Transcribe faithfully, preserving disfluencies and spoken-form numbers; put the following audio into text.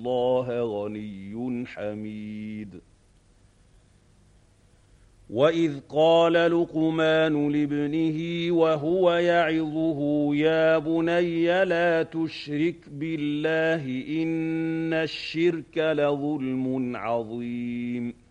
اللَّهَ غَنِيٌّ حَمِيدٌ. وَإِذْ قَالَ لُقْمَانُ لِابْنِهِ وَهُوَ يَعِظُهُ يَا بُنَيَّ لَا تُشْرِكْ بِاللَّهِ إِنَّ الشِّرْكَ لَظُلْمٌ عَظِيمٌ.